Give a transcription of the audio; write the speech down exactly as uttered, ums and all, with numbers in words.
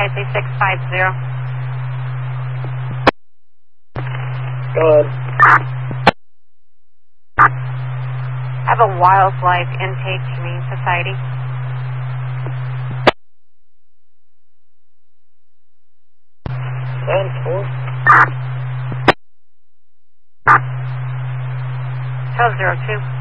I C six five zero. Go ahead. I have a wildlife intake humane society. ten four. twelve zero two.